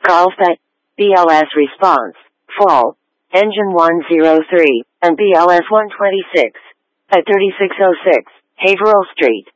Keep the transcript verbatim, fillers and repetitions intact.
Carlsbad, B L S response, fall, engine one oh three, and B L S one twenty-six, at thirty-six oh six, Haverhill Street.